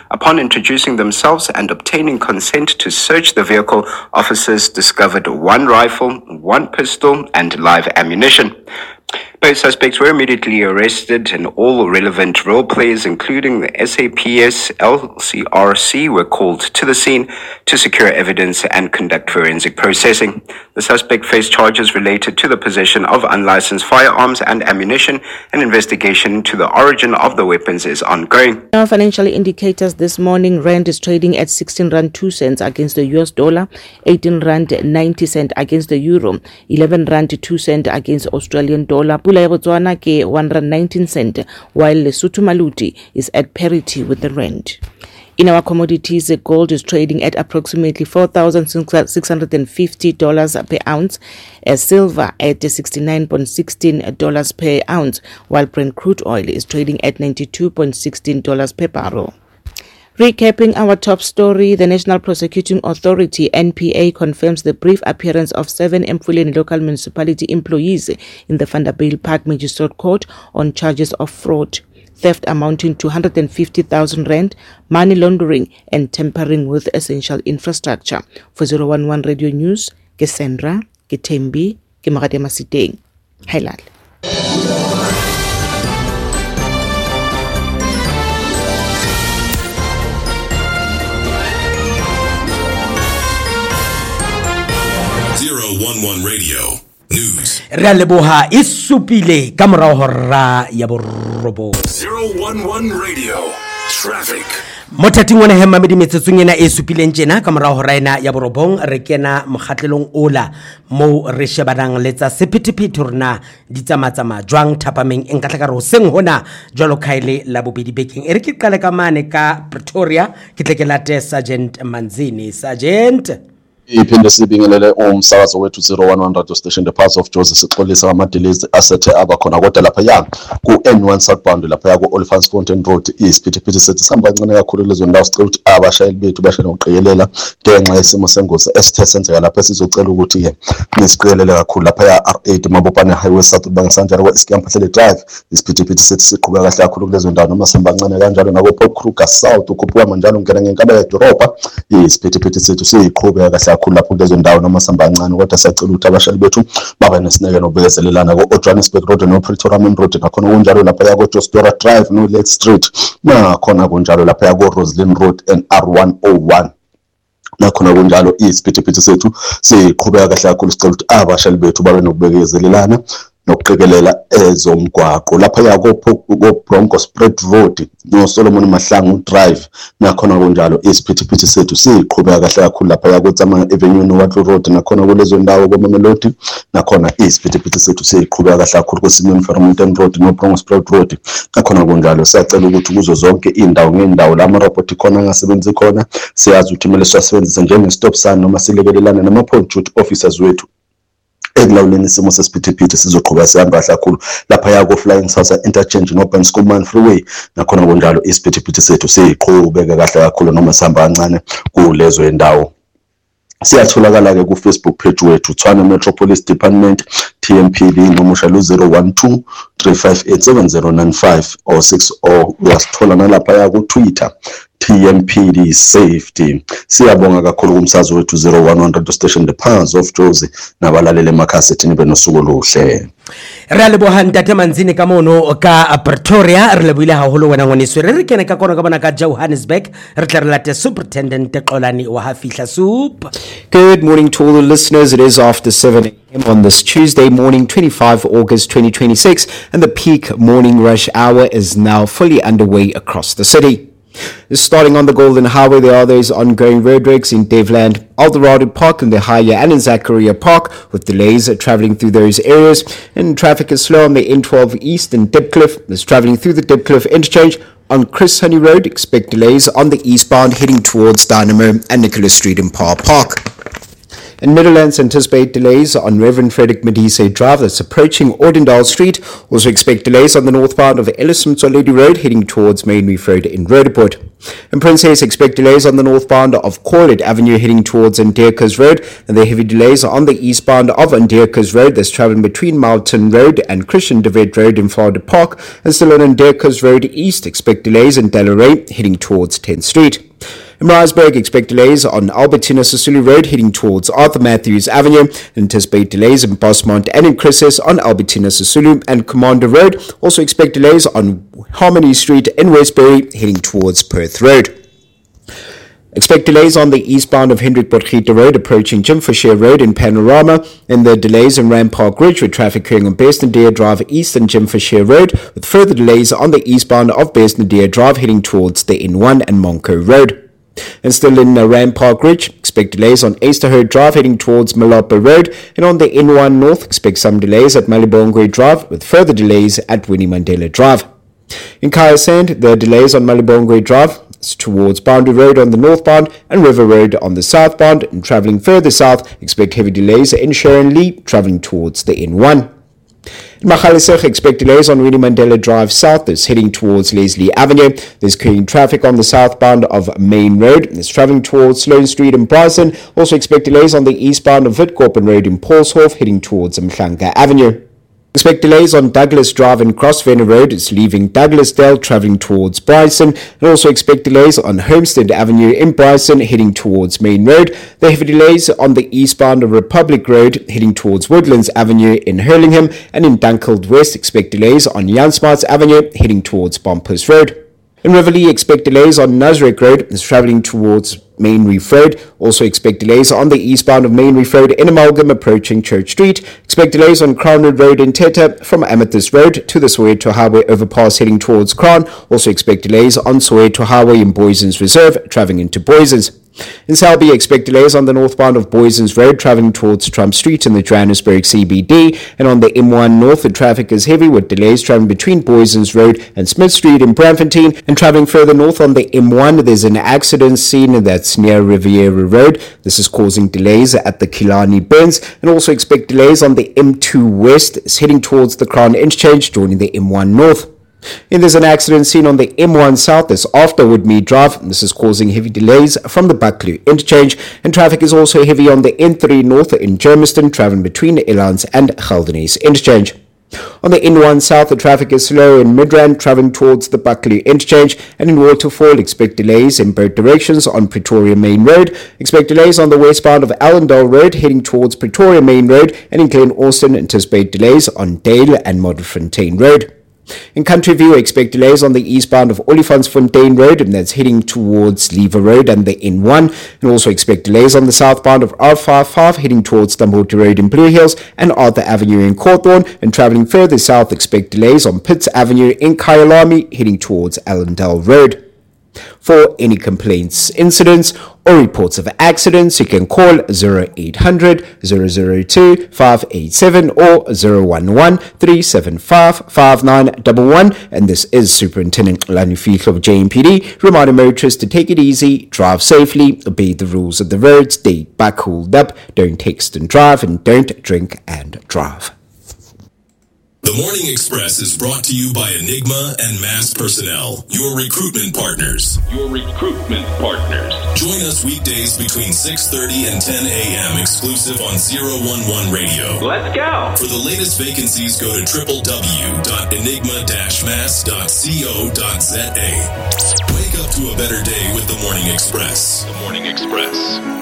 Upon introducing themselves and obtaining consent to search the vehicle, officers discovered one rifle, one pistol, and live ammunition. Both suspects were immediately arrested, and all relevant role players, including the SAPS LCRC, were called to the scene to secure evidence and conduct forensic processing. The suspect faced charges related to the possession of unlicensed firearms and ammunition. An investigation into the origin of the weapons is ongoing. Our financial indicators this morning: Rand is trading at 16 Rand 2 cents against the US dollar, 18 Rand 90 cents against the euro, 11 Rand 2 cents against Australian dollar. Pula ya Botswana ke 1 Rand 19 cents, while Lesotho Maluti is at parity with the rand. In our commodities, gold is trading at approximately $4,650 per ounce, silver at $69.16 per ounce, while Brent crude oil is trading at $92.16 per barrel. Recapping our top story, the National Prosecuting Authority, NPA, confirms the brief appearance of 7 Emfuleni local municipality employees in the Vanderbilt Park Magistrate Court on charges of fraud, theft amounting to 150,000 rand, money laundering, and tampering with essential infrastructure. For 011 Radio News, ke Sandra, ke Thembi, ke Magade Masiteng. Hailal. One Radio News. Re leboha isupile ka morao hora ya borobo. 011 Radio Traffic. Mothating wona hemma medimetsetsong ena e supileng tjena ka morao hora ena ya borobong re kena mokgatlelong ola mo re shebanang le tsa sephethephethe rona di tsamatsama jwang thapameng enka tla ka re hoseng hona jwalo khaile la bobedi bekeng e re ke qale ka mane ka Pretoria ke tle ke late Sergeant Manzini. Sergeant, iphinde sibingelele umsakazo wethu 011 radio station the parts of Joseph sixolisa ama-delays asethe abakhona kodwa lapha ya ku N1 southbound lapha ya ku Olifantsfontein Road isiphithiphithi sethi sihamba kancane kakhulu lezo ndawo sicela ukuthi abashayeli bethu bashayele ngokuqikelela ngenxa yesimo sengozi esithe senzeka lapha sizocela ukuthi ke nisiqikelele kakhulu lapha ya R8 Mabopane Highway South bangisanjalo kwa Iskiampahlele Drive isiphithiphithi sethi siqhubeka kahle kakhulu kulezo ndawo noma sihamba kancane kanjalo nako Pop Kruger South ukuphuma manjalo ungena ngenkaba yedorobha isiphithiphithi sethu siqhubeka kahle kakhulu lapho kulezo ndawo noma sihamba kancane kodwa siyacela ukuthi abashayeli bethu babe nesineke nokubekezelelana ko Johannesburg Road no Pretoria Main Road nakhona kunjalo lapha ya ko Josdora Drive no Lake Street nakhona kunjalo lapha ya ko Roslyn Road and R101 nakhona kunjalo isiphithiphithi sethu siqhubeka kahle kakhulu sicela ukuthi abashayeli bethu babe nokubekezelelana nokuqikelela ezomgwaqo lapha ya ko Bronco Spread Road no Solomon Mahlangu Drive nakhona kunjalo isiphithiphithi sethu siqhubeka kahle kakhulu lapha ya ko Tsama Avenue no Watlo Road nakhona kulezo ndawo ko Mamelodi nakhona isiphithiphithi sethu siqhubeka kahle kakhulu ko Simon Farmington Road no Bronco Spread Road nakhona kunjalo siyacela ukuthi kuzo zonke indawo ngendawo la ama-robot khona ngasebenzi khona siyazi ukuthi kumele siwasebenzise njenge stop sign noma silekelelana nama point duty officers wethu ekulawuleni isimo sesiphithiphithi sizoqhubeka sihamba kahle kakhulu lapha ya ko Flying Saucer Interchange no Ben Schoolman Freeway nakhona kunjalo isiphithiphithi sethu siqhubeka kahle kakhulu noma sihamba kancane kulezo indawo. Siyatholakala ke ku Facebook page wethu Tshwane Metropolis Department TMPD noma ushalo 012 3587095 or 60 uyasithola nalapha ya ku Twitter TMPD Safety. Siyabonga kakhulu kumsazo wethu 011 radio station the Pans of Jozi nabalalele emakhasi nibe nosuku oluhle. Re leboha Ntate Manzini ka mono ka Pretoria re leboile haholo wena ngwaneso re kene ka kona ka bana ka Johannesburg re tla re late Superintendent Xolani wa Hafihla Soup. Good morning to all the listeners. It is after 7 a.m. on this Tuesday morning, 25 August 2026, and the peak morning rush hour is now fully underway across the city. Starting on the Golden Highway, there are those ongoing roadworks in Devland, Eldorado Park, and the Haya and in Zachariah Park, with delays travelling through those areas. And traffic is slow on the N12 East and Dipcliff. There's travelling through the Dipcliff interchange. On Chris Honey Road, expect delays on the eastbound heading towards Dynamo and Nicholas Street in Power Park. And Netherlands anticipate delays on Reverend Frederick Medise Drive that's approaching Ordendale Street. Also expect delays on the northbound of Ellis Mtsoledi Road heading towards Main Reef Road in Roodepoort. And Princess expect delays on the northbound of Corlett Avenue heading towards Ndeerkes Road, and there are heavy delays on the eastbound of Ndeerkes Road that's traveling between Mountain Road and Christian de Wet Road in Florida Park. And still on Ndeerkes Road East, expect delays in Delarey heading towards 10th Street. In Maritzburg, expect delays on Albertina Sisulu Road heading towards Arthur Matthews Avenue. Anticipate delays in Bosmont and in Chrysis on Albertina Sisulu and Commander Road. Also expect delays on Harmony Street in Westbury heading towards Perth Road. Expect delays on the eastbound of Hendrik Potgieter Road approaching Jim Fisher Road in Panorama, and the delays in Rand Park Ridge with traffic occurring on Best-Nadir Drive East and Jim Fisher Road, with further delays on the eastbound of Best-Nadir Drive heading towards the N1 and Monco Road. And still in Rand Park Ridge, expect delays on Easterherd Drive heading towards Malapa Road, and on the N1 North, expect some delays at Malibongwe Drive with further delays at Winnie Mandela Drive. In Kaya Sand, there are delays on Malibongwe Drive towards Boundary Road on the northbound and River Road on the southbound, and travelling further south, expect heavy delays in Sharon Lee travelling towards the N1. In Magaliesburg, expect delays on Winnie Mandela Drive South that's heading towards Leslie Avenue. There's current traffic on the southbound of Main Road that's travelling towards Sloane Street in Bryson. Also expect delays on the eastbound of Witkoppen Road in Paulshof heading towards Mhlanga Avenue. Expect delays on Douglas Drive and Crossvenor Road. It's leaving Douglasdale travelling towards Bryson. And also expect delays on Homestead Avenue in Bryson heading towards Main Road. There are heavy delays on the eastbound of Republic Road heading towards Woodlands Avenue in Hurlingham. And in Dunkeld West, expect delays on Jansmarts Avenue heading towards Bompers Road. In Riverlea, expect delays on Nasrec Road. It's travelling towards Main Reef Road. Also expect delays on the eastbound of Main Reef Road in Amalgam approaching Church Street. Expect delays on Crownwood Road in Teta from Amethyst Road to the Soweto Highway overpass heading towards Crown. Also expect delays on Soweto Highway in Boysons Reserve travelling into Boysons. In Selby, expect delays on the northbound of Boysons Road travelling towards Trump Street in the Johannesburg CBD, and on the M1 North the traffic is heavy with delays travelling between Boysons Road and Smith Street in Braamfontein. And travelling further north on the M1 there's an accident scene that's near Riviera Road. This is causing delays at the Killarney Bends, and also expect delays on the M2 West heading towards the Crown Interchange joining the M1 North. And there's an accident seen on the M1 South that's after Woodmead Drive. This is causing heavy delays from the Buccleuch Interchange, and traffic is also heavy on the N3 North in Germiston travelling between Elands and Geldenhuys Interchange. On the N1 South, the traffic is slow in Midrand travelling towards the Buccleuch Interchange, and in Waterfall, expect delays in both directions on Pretoria Main Road. Expect delays on the westbound of Allendale Road heading towards Pretoria Main Road, and in Glen Austin, anticipate delays on Dale and Modderfontein Road. In Country View, expect delays on the eastbound of Olifantsfontein Road, and that's heading towards Lever Road and the N1. And also expect delays on the southbound of R55 heading towards Stambourne Road in Blue Hills and Arthur Avenue in Cawthorne. And travelling further south, expect delays on Pitts Avenue in Kyalami heading towards Allendale Road. For any complaints, incidents, or reports of accidents, you can call 0800 002 587 or 011 375 5911. And this is Superintendent Lani Fihlo of JMPD reminding motorists to take it easy, drive safely, obey the rules of the road, stay back cooled up, don't text and drive, and don't drink and drive. The Morning Express is brought to you by Enigma and Mass Personnel, your recruitment partners. Join us weekdays between 6:30 and 10 a.m. exclusive on 011 Radio. Let's go. For the latest vacancies, go to www.enigma-mass.co.za. Wake up to a better day with The Morning Express. The Morning Express.